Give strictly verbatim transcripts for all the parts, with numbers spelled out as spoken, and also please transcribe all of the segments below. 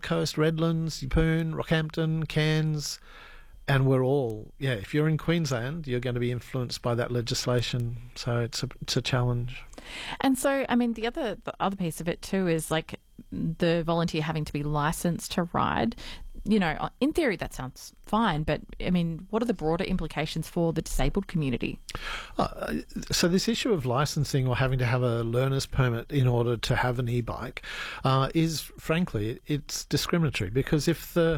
Coast, Redlands, Yeppoon, Rockhampton, Cairns, and we're all, yeah, if you're in Queensland, you're going to be influenced by that legislation. So it's a, it's a challenge. And so, I mean, the other the other piece of it too is like the volunteer having to be licensed to ride. You know, in theory, that sounds fine, but I mean, what are the broader implications for the disabled community? Uh, so this issue of licensing or having to have a learner's permit in order to have an e-bike uh, is, frankly, it's discriminatory, because if the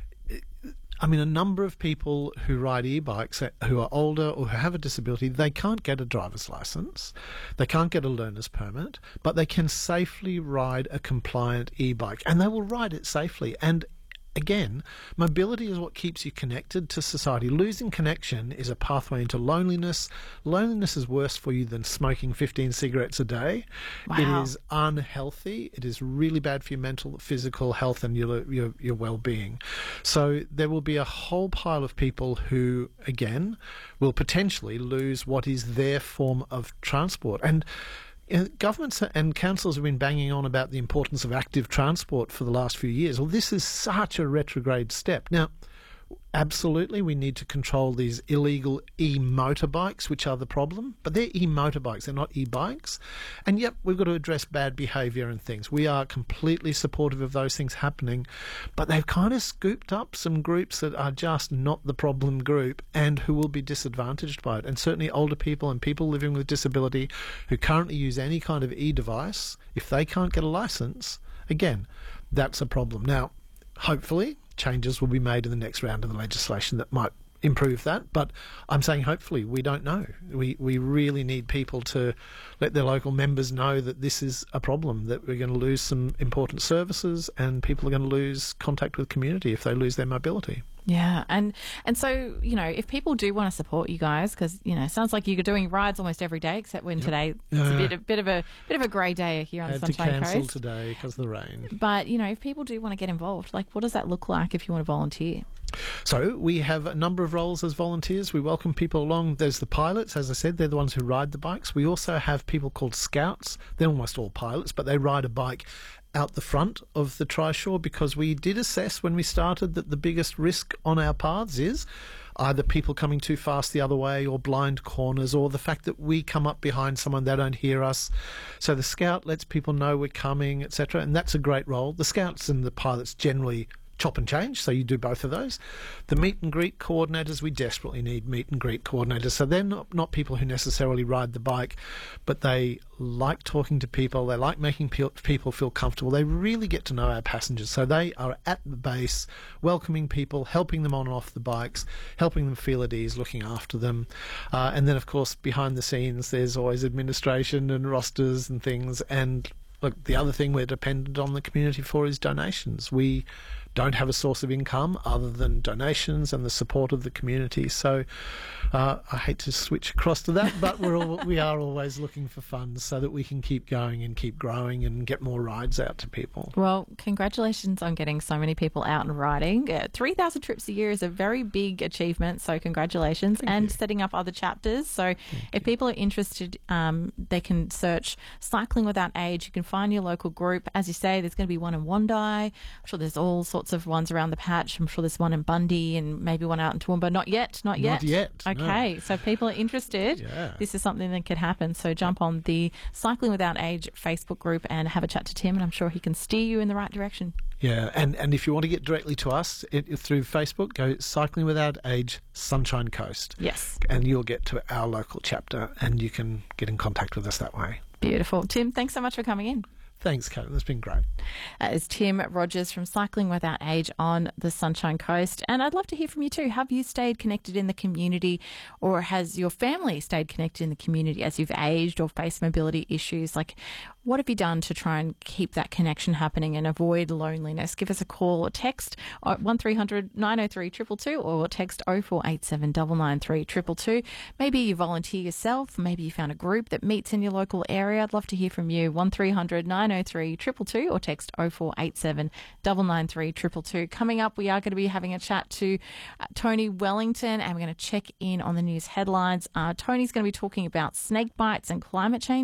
I mean, a number of people who ride e-bikes who are older or who have a disability, they can't get a driver's license, they can't get a learner's permit, but they can safely ride a compliant e-bike, and they will ride it safely. And again, mobility is what keeps you connected to society. Losing connection is a pathway into loneliness. Loneliness is worse for you than smoking fifteen cigarettes a day. Wow. It is unhealthy. It is really bad for your mental, physical health and your, your, your well-being. So there will be a whole pile of people who, again, will potentially lose what is their form of transport. And You know, governments and councils have been banging on about the importance of active transport for the last few years. Well, this is such a retrograde step. Now, absolutely, we need to control these illegal e-motorbikes, which are the problem, but they're e-motorbikes, they're not e-bikes. And yep, we've got to address bad behaviour and things. We are completely supportive of those things happening, but they've kind of scooped up some groups that are just not the problem group and who will be disadvantaged by it. And certainly older people and people living with disability who currently use any kind of e-device, if they can't get a licence, again, that's a problem. Now, hopefully, changes will be made in the next round of the legislation that might improve that, but I'm saying hopefully. We don't know. We we really need people to let their local members know that this is a problem, that we're going to lose some important services and people are going to lose contact with community if they lose their mobility. Yeah, and and so, you know, if people do want to support you guys, because, you know, it sounds like you're doing rides almost every day, except when yep. today it's uh, a bit, a bit of a bit of a grey day here on the Sunshine Coast. Had to cancel today because of the rain. But, you know, if people do want to get involved, like, what does that look like if you want to volunteer? So we have a number of roles as volunteers. We welcome people along. There's the pilots, as I said, they're the ones who ride the bikes. We also have people called scouts. They're almost all pilots, but they ride a bike out the front of the Trishaw, because we did assess when we started that the biggest risk on our paths is either people coming too fast the other way, or blind corners, or the fact that we come up behind someone, they don't hear us. So the scout lets people know we're coming, et cetera, and that's a great role. The scouts and the pilots generally chop and change, so you do both of those. The meet and greet coordinators, we desperately need meet and greet coordinators. So they're not, not people who necessarily ride the bike, but they like talking to people, they like making pe- people feel comfortable, they really get to know our passengers. So they are at the base, welcoming people, helping them on and off the bikes, helping them feel at ease, looking after them. Uh, and then, of course, behind the scenes, there's always administration and rosters and things. And look, the other thing we're dependent on the community for is donations. We don't have a source of income other than donations and the support of the community. So uh, I hate to switch across to that, but we're all, we are always looking for funds so that we can keep going and keep growing and get more rides out to people. Well, congratulations on getting so many people out and riding. Uh, three thousand trips a year is a very big achievement, so congratulations. Thank and you. Setting up other chapters. So Thank if you. people are interested, um, they can search Cycling Without Age. You can find your local group. As you say, there's going to be one in Wondai. I'm sure there's all sorts of ones around the patch. I'm sure there's one in Bundy and maybe one out in Toowoomba. Not yet, not yet. Not yet. Okay, no. so if people are interested, Yeah. this is something that could happen. So jump on the Cycling Without Age Facebook group and have a chat to Tim, and I'm sure he can steer you in the right direction. Yeah, and, and if you want to get directly to us it, through Facebook, go Cycling Without Age Sunshine Coast. Yes. And you'll get to our local chapter and you can get in contact with us that way. Beautiful. Tim, thanks so much for coming in. Thanks, Kate. That's been great. That is Tim Rogers from Cycling Without Age on the Sunshine Coast. And I'd love to hear from you too. Have you stayed connected in the community, or has your family stayed connected in the community as you've aged or faced mobility issues? Like, what have you done to try and keep that connection happening and avoid loneliness? Give us a call or text at one three hundred nine oh three two two two or text oh four eight seven nine nine three two two two. Maybe you volunteer yourself. Maybe you found a group that meets in your local area. I'd love to hear from you. one three hundred nine oh three two two two or text oh four eight seven nine nine three two two two. Coming up, we are going to be having a chat to uh, Tony Wellington, and we're going to check in on the news headlines. Uh, Tony's going to be talking about snake bites and climate change.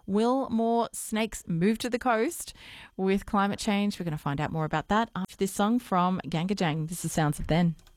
Will more snakes move to the coast with climate change? We're going to find out more about that after this song from Ganga Jang. This is Sounds of Then.